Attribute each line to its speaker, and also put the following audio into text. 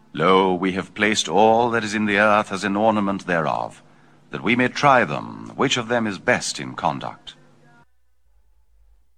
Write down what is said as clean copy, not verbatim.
Speaker 1: Lo, we have placed all that is in the earth as an ornament thereof, that we may try them, which of them is best in conduct.